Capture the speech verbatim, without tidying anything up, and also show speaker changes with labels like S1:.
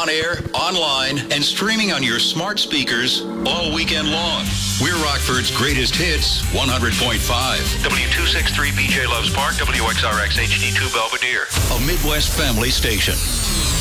S1: on air, online, and streaming on your smart speakers all weekend long. We're Rockford's greatest hits, one hundred point five.
S2: W two sixty-three B J Loves Park, W X R X H D two Belvedere.
S1: A Midwest family station.